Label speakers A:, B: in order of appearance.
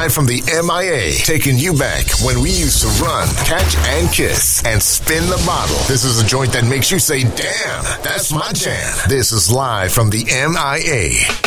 A: live from the MIA, taking you back when we used to run, catch and kiss, and spin the bottle. This is a joint that makes you say, damn, that's my jam. This is live from the MIA.